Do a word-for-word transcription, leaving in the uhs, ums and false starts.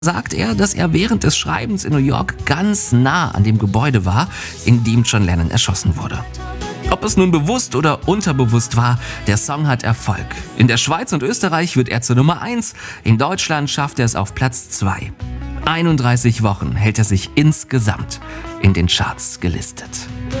sagt er, dass er während des Schreibens in New York ganz nah an dem Gebäude war, in dem John Lennon erschossen wurde. Ob es nun bewusst oder unterbewusst war, der Song hat Erfolg. In der Schweiz und Österreich wird er zur Nummer eins, in Deutschland schafft er es auf Platz zwei. einunddreißig Wochen hält er sich insgesamt in den Charts gelistet.